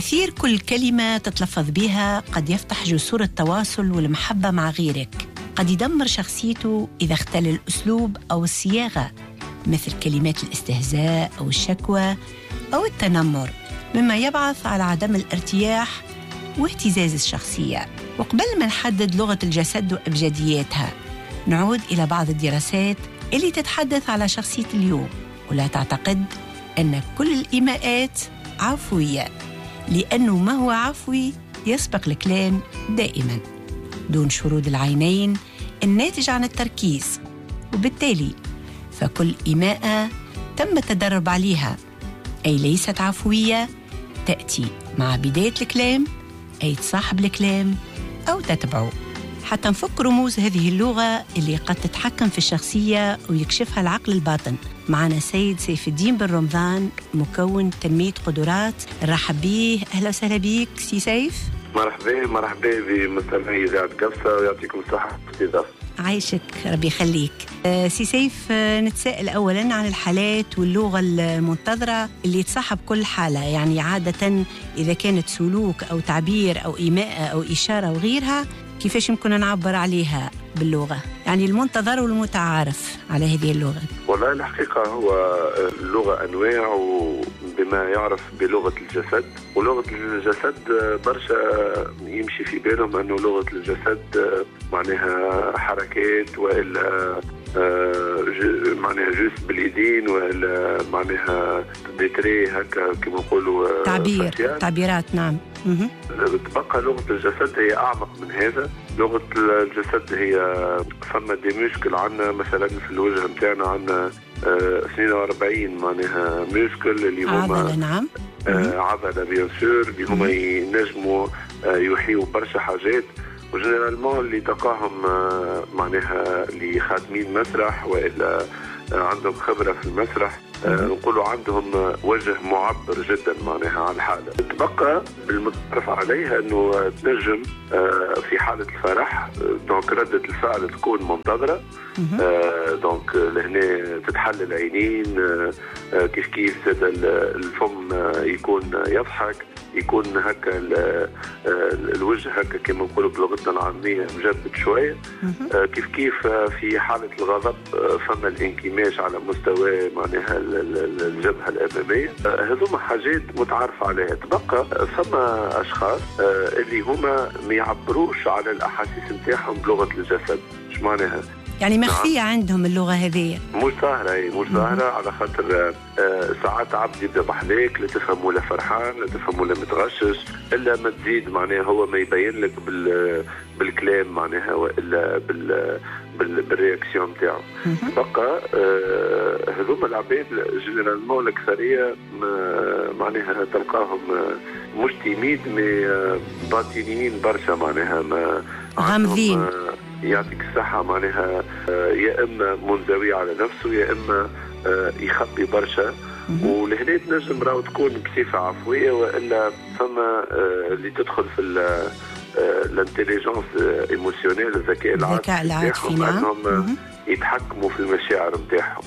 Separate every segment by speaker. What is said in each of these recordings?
Speaker 1: تأثير كل كلمة تتلفظ بها قد يفتح جسور التواصل والمحبة مع غيرك، قد يدمر شخصيته إذا اختل الأسلوب أو الصياغة، مثل كلمات الاستهزاء أو الشكوى أو التنمر، مما يبعث على عدم الارتياح واهتزاز الشخصية. وقبل ما نحدد لغة الجسد وأبجدياتها، نعود إلى بعض الدراسات اللي تتحدث على شخصية اليوم. ولا تعتقد أن كل الإيماءات عفوية، لأنه ما هو عفوي يسبق الكلام دائما دون شرود العينين الناتج عن التركيز، وبالتالي فكل إيماءة تم التدرب عليها، أي ليست عفوية، تأتي مع بداية الكلام، أي تصاحب الكلام أو تتبعه. حتى نفك رموز هذه اللغة اللي قد تتحكم في الشخصية ويكشفها العقل الباطن، معنا سيد سيف الدين بن رمضان، مكون تنمية قدرات. نرحب بيه. أهلا وسهلا بيك سي سيف.
Speaker 2: مرحبا بمستمعي إذاعة قفصة، ويعطيكم الصحة والاستضافة.
Speaker 1: عايشك، ربي يخليك. سي سيف، نتساءل أولا عن الحالات واللغة المنتظرة اللي تصاحب كل حالة، يعني عادة إذا كانت سلوك أو تعبير أو إيماء أو إشارة وغيرها، كيفاش يمكن نعبر عليها باللغة؟ يعني المنتظر والمتعارف على هذه اللغة.
Speaker 2: والله الحقيقة هو اللغة أنواع، وبما يعرف بلغة الجسد. ولغة الجسد برشا يمشي في بالهم أنه لغة الجسد معناها حركات، وإلا معناها جست باليدين، ولا معناها ديتري هكا كما نقولوا
Speaker 1: تعبيرات. نعم.
Speaker 2: تبقى لغة الجسد هي أعمق من هذا. لغة الجسد هي فما دي مشكل عنا، مثلا في الوجه متاعنا عنا 42 معناها مشكل اللي هما
Speaker 1: عضلة. نعم.
Speaker 2: عضلة بيان سور اللي هما ينجموا يحيوا برشا حاجات. وجنرالمون اللي تلقاهم معناها اللي خادمين مسرح وإلا عندهم خبرة في المسرح، نقولوا عندهم وجه معبر جدا معناها عن الحالة. تبقى بالمتعرف عليها أنه تنجم في حالة الفرح دونك ردة الفعل تكون منتظرة، دونك لهنا تتحل العينين، كيف الفم يكون يضحك، يكون هكا الوجه هكا كما نقولوا بلغتنا العامية مجبد شوية، كيف في حالة الغضب فما الانكماش على مستوى معناها الجبهة الأمامية. هذوما حاجات متعارف عليها. تبقى فما أشخاص اللي هما ما يعبروش على الأحاسيس نتاعهم بلغة الجسد. ايش معناها؟
Speaker 1: يعني مخفية عندهم اللغة هذه،
Speaker 2: مش ظاهرة على خاطر ساعات عبد يبدأ بحذاك، لا تفهم ولا فرحان، لا تفهم ولا متغشش، إلا ما تزيد معناها هو ما يبين لك بالكلام معناها، وإلا بالرياكسيون نتاعو. بقى هذوما العباد جنرالمون الأكثرية معناها تلقاهم مش تيميد مي باطنيين برشا، معناها ما
Speaker 1: غامضين.
Speaker 2: يعطيك الصحة معناها يا إما منزوي على نفسه، يا إما يخبي برشا. ولهنا تنجم راهو تكون بصفة عفوية، وإلا فما اللي تدخل في الانتليجنس ايموشنيل، الذكاء العاطفي نتاعهم، يتحكموا في المشاعر نتاعهم.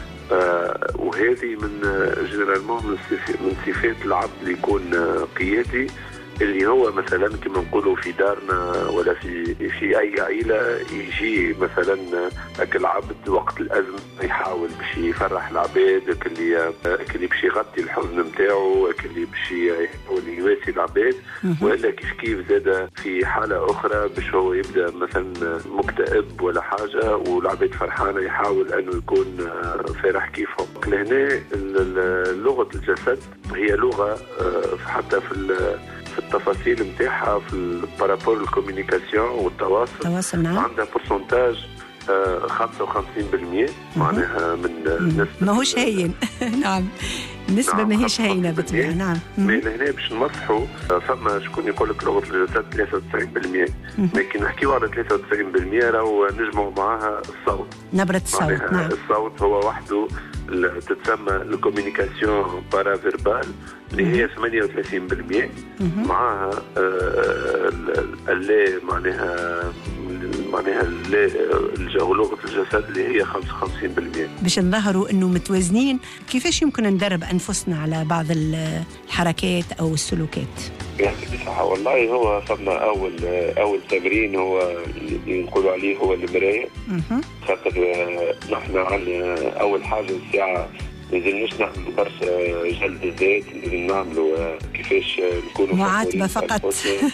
Speaker 2: وهذه من جنرالمون من صفات العبد اللي يكون قيادي، اللي هو مثلا كما نقولوا في دارنا ولا في اي عائله، يجي مثلا العبد وقت الازمه يحاول باش يفرح العباد، اللي باش يغطي الحزن نتاعو، اللي باش يحاول يواسي العباد، والا كيف زاد في حاله اخرى باش هو يبدا مثلا مكتئب ولا حاجه والعباد فرحانه، يحاول انه يكون فرح كيفهم. لهنا لغه الجسد هي لغه حتى في التفاصيل نتاعها في البارابور الكوميونيكاسيون والتواصل،
Speaker 1: نعم.
Speaker 2: عندها برسنتاج 55% معناها من النسبة.
Speaker 1: ماهوش هين. نعم، النسبة ماهيش هينة بالطبيعة. نعم.
Speaker 2: من هنا باش نمسحوا فما شكون يقول لك لغة الجسد 93%، لكن نحكيو على 93% راهو نجمعوا معاها الصوت،
Speaker 1: نبرة الصوت. نعم.
Speaker 2: الصوت هو وحده تتسمى الكوميونيكاسيون بارافيربال اللي هي 38%، معاها اللي معناها معناها لغة الجسد اللي هي 55%.
Speaker 1: باش نظهروا انه متوازنين، كيفاش يمكن ندرب انفسنا على بعض الحركات او السلوكات؟
Speaker 2: يعني بصراحة والله هو فما أول تمرين هو اللي نقولوا عليه هو المراية. خاطر نحن عندنا أول حاجة الساعة لازمناش نعملوا برشا جلد الذات، لازم نعملوا كيفاش نكونوا
Speaker 1: معاتبة فقط.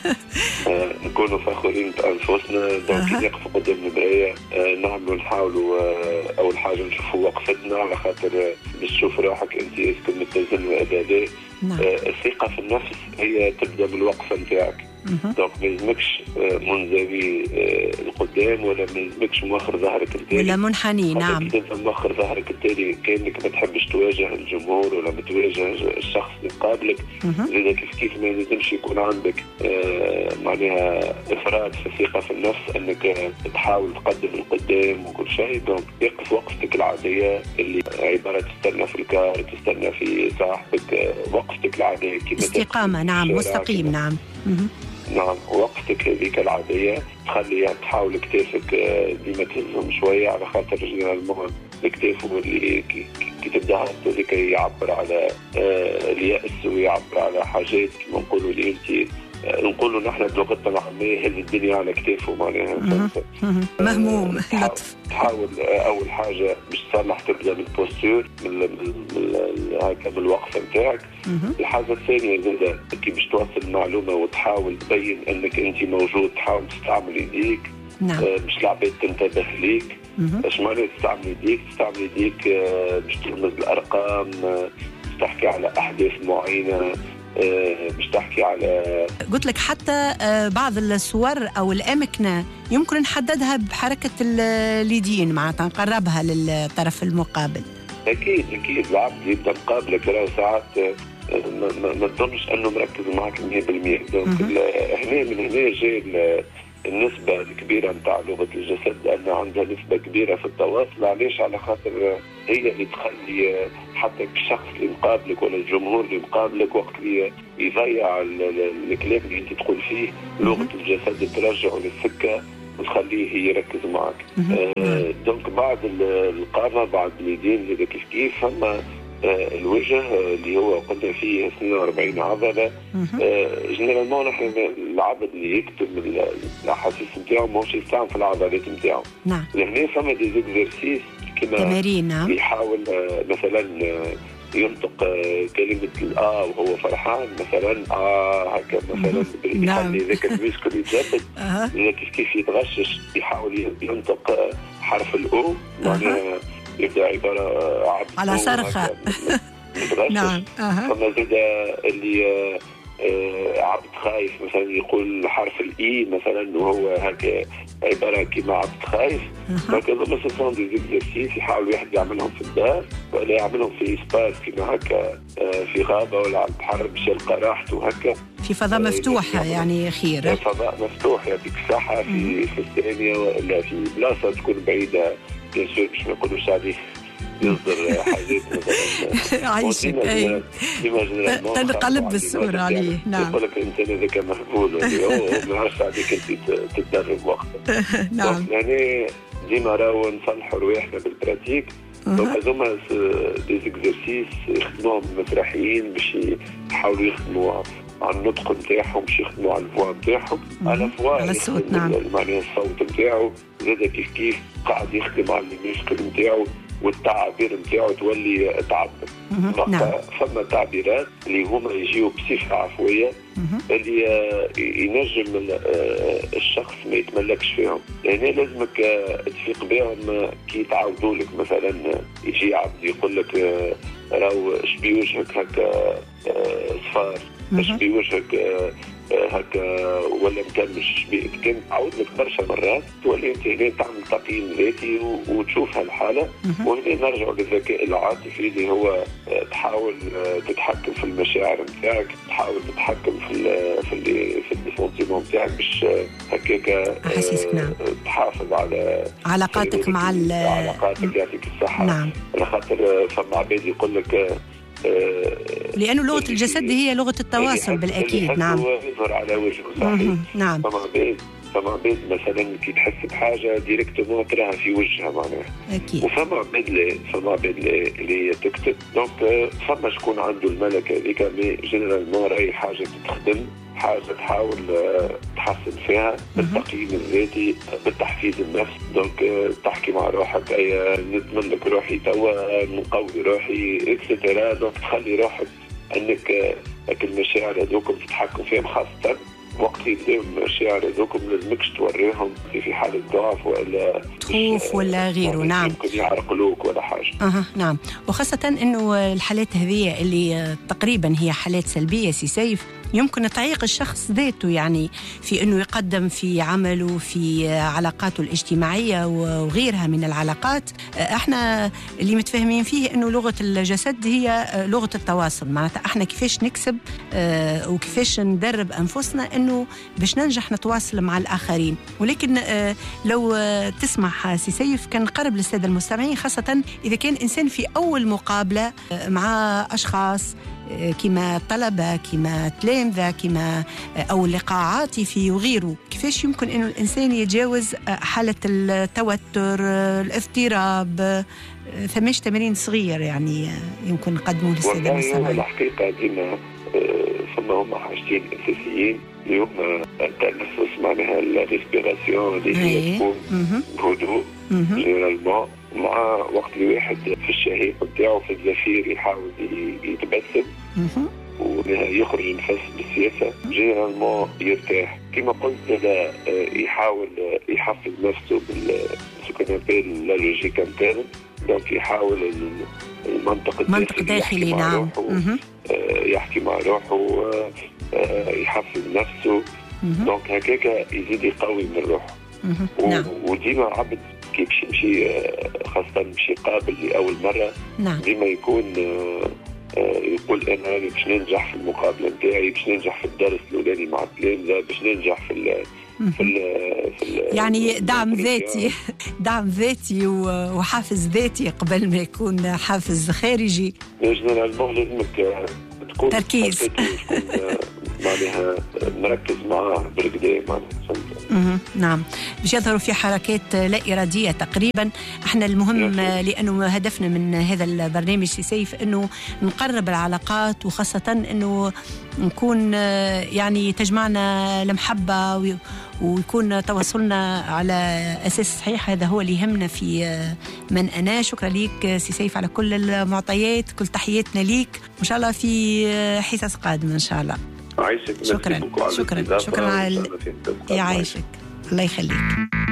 Speaker 2: نكونوا فخورين بأنفسنا. دونك نقفوا قدام المراية نحاولوا أول حاجة نشوفوا وقفتنا، على خاطر باش تشوف روحك أنت اسكن متزن وأداء. الثقة في النفس هي تبدأ من الوقفة نتاعك. دونك ما يلزمكش منزوي القدام، ولا ما يلزمكش مؤخر ظهرك التالي
Speaker 1: ولا منحني. نعم،
Speaker 2: إذا مؤخر ظهرك التالي كأنك ما تحبش تواجه الجمهور ولا بتواجه الشخص اللي قابلك. إذا كيف ما لازمش يكون عندك معناها إفراط في الثقة في النفس، أنك تحاول تقدم القدام وكل شيء. دونك يقف وقفتك العادية اللي عبارة تستنى في الكار، تستنى في صاحبك، وقفتك العادية
Speaker 1: استقامة. نعم، مستقيم. نعم.
Speaker 2: نعم، وقفتك هذيك العادية تخلي تحاول كتافك ديما تهزهم شوية، على خاطر جنرالمون الكتاف هو اللي كي تبدا هذيك يعبر على اليأس ويعبر على حاجات كما نقولوا اللي انت نقولوا نحن بلغتنا العامية هذه الدنيا على كتافه معناها
Speaker 1: مهموم. لطف.
Speaker 2: تحاول أول حاجة باش تصلح تبدأ من البوستور، هكا من الوقفة نتاعك. الحاجة الثانية زادة كي باش توصل المعلومة وتحاول تبين أنك أنت موجود، تحاول تستعمل يديك. باش العباد تنتبه ليك. اش معنى تستعمل يديك باش ترمز الأرقام، تحكي على أحداث معينة، باش تحكي على
Speaker 1: قلت لك حتى بعض الصور أو الأمكنة يمكن نحددها بحركة اليدين، معناتها نقربها للطرف المقابل.
Speaker 2: أكيد العبد يبدأ مقابلك راه ساعات ما تظنش أنه مركز معك 100%. دونك من هنا جاي النسبة الكبيرة نتاع لغة الجسد، أن عندها نسبة كبيرة في التواصل. علاش؟ على خاطر هي اللي تخلي حتى الشخص اللي مقابلك ولا الجمهور اللي مقابلك وقت اللي يضيع الكلام اللي انت تقول فيه، لغة الجسد ترجعه للسكة وتخليه يركز معك. دونك بعد القامة، بعد اليدين اللي كيف فما الوجه اللي هو قلنا فيه 42 عضلة. جنرالمون نحن العبد اللي يكتب الأحاسيس نتاعو ماهوش يستعمل في العضلات نتاعو.
Speaker 1: نعم.
Speaker 2: لهنا فما دي زيكزرسيس كما
Speaker 1: تمارين. نعم.
Speaker 2: يحاول مثلا ينطق كلمة وهو فرحان مثلا هكا مثلا يخلي ذاك الميسكل يتجدد. كيف يتغشش يحاول ينطق حرف الأو، معناها يبدأ عبارة
Speaker 1: على صرخة.
Speaker 2: نعم. فما زاد اللي عبد خايف مثلا يقول حرف الإي مثلا وهو هكا عبارة كما عبد خايف. هكذا مثلا صار دي زيكزرسيس يحاول واحد يعملهم في الدار ولا يعملهم في إسباس كما هكا في غابة ولا على البحر باش يلقى راحته هكا
Speaker 1: في فضاء مفتوح. يعني خير
Speaker 2: فضاء مفتوح يعطيك الصحة في الثانية، ولا في بلاصة تكون بعيدة بيان سور باش ما نقولوش عليه يصدر حاجات مثلا
Speaker 1: عايشك. اي تنقلب بالصورة عليه. نعم.
Speaker 2: يقول لك انت هذاك مهبول ما عرفش عليك انت تتدرب وقتها.
Speaker 1: نعم.
Speaker 2: يعني ديما راهو نصلحوا رواحنا بالبراتيك. هذوما دي زيكزرسيس يخدموهم المسرحيين باش يحاولوا يخدموا على النطق نتاعهم، باش يخدموا على الفوا نتاعهم، على
Speaker 1: الصوت. نعم.
Speaker 2: معناها الصوت نتاعو زاد كيف قاعد يخدم على الميسكل نتاعو والتعابير نتاعو تولي تعبر.
Speaker 1: نعم.
Speaker 2: فما تعبيرات اللي هما يجيو بصفة عفوية اللي ينجم الشخص ما يتملكش فيهم. يعني لازمك تفيق بهم كي يتعاودوا لك. مثلا يجي عبد يقول لك راهو اش بوجهك هكا صفار، اش بوجهك هكا ولا مكمش. كان تعود لك برشا مرات تولي انت هنا تعمل تقييم ذاتي وتشوف هالحالة. وهنا نرجع للذكاء العاطفي اللي هو تحاول تتحكم في المشاعر نتاعك، تحاول تتحكم في السنتيمون نتاعك باش هكاك تحافظ على
Speaker 1: علاقاتك مع
Speaker 2: علاقاتك. يعطيك الصحة.
Speaker 1: نعم.
Speaker 2: على خاطر فما عباد يقول لك
Speaker 1: لأنه لغة الجسد هي لغة التواصل بالأكيد. نعم.
Speaker 2: يظهر على وجهه صحيح.
Speaker 1: نعم.
Speaker 2: فما عباد فما عباد مثلا كي تحس بحاجه ديريكتومون تراها في وجهها معناها
Speaker 1: اكيد.
Speaker 2: وفما عباد اللي هي تكتب. دونك فما شكون عنده الملكه هذيك، مي جينيرالمون راهي حاجه تخدم، حاجه تحاول تحسن فيها بالتقييم الذاتي، بالتحفيز النفس. دونك تحكي مع روحك اي نتملك روحي توا، نقوي روحي اكسترا. دونك تخلي روحك انك المشاعر هذوكم تتحكم فيهم، خاصه وقت يبداو المشاعر هذوكم لازمكش توريهم في حالة ضعف ولا
Speaker 1: خوف ولا غيره. نعم،
Speaker 2: يمكن يعرقلوك ولا حاجة.
Speaker 1: نعم، وخاصة انه الحالات هذه اللي تقريبا هي حالات سلبية سي سيف يمكن تعيق الشخص ذاته، يعني في انه يقدم في عمله، في علاقاته الاجتماعية وغيرها من العلاقات. احنا اللي متفاهمين فيه انه لغة الجسد هي لغة التواصل، معناتها احنا كيفاش نكسب وكيفاش ندرب انفسنا انه باش ننجح نتواصل مع الاخرين. ولكن لو تسمح سي سيف كان نقرب للسادة المستمعين، خاصة اذا كان انسان في اول مقابلة مع اشخاص كما طلبة، كما تلامذة، كما أو لقاء عاطفي وغيره، كيفاش يمكن أنه الإنسان يتجاوز حالة التوتر، الاضطراب؟ ثماش تمارين صغير يعني يمكن نقدمه للسادة المستمعين.
Speaker 2: الحقيقة ديما ثم هم حاجتين أساسيين اللي هما التنفس، معناها الريسبيراسيون اللي هي تكون بهدوء جينيرالمون، مع وقت الواحد في الشهيق بتاعه في الزفير يحاول يتبسم ويخرج نفس بالسياسة جينيرالمون يرتاح. كما قلت لا يحاول يحفز نفسه بالسكنابيل لا لوجيك انترن. دونك يحاول المنطق
Speaker 1: الداخلي نعم
Speaker 2: يحكي مع روحه، يحفز نفسه. دونك هكاك يزيد يقوي من روحه. وديما عبد كي باش يمشي، خاصة باش يقابل لأول مرة، ديما يكون يقول أنا باش ننجح في المقابلة نتاعي، باش ننجح في الدرس الأولاني مع التلامذة، باش ننجح في
Speaker 1: يعني دعم ذاتي وحافز ذاتي قبل ما يكون حافز خارجي.
Speaker 2: جنرالمون لازمك تكون
Speaker 1: تركيز
Speaker 2: معناها نركز معاه بالكدا.
Speaker 1: نعم، باش يظهروا في حركات لا إرادية تقريبا. احنا المهم لأنه هدفنا من هذا البرنامج سيف أنه نقرب العلاقات، وخاصة أنه نكون يعني تجمعنا المحبة ويكون تواصلنا على أساس صحيح. هذا هو اللي يهمنا في من أنا. شكرا ليك سيف على كل المعطيات، كل تحياتنا ليك، وإن شاء الله في حصص قادمة إن شاء الله.
Speaker 2: عايشك.
Speaker 1: شكرا يعيشك، الله يخليك.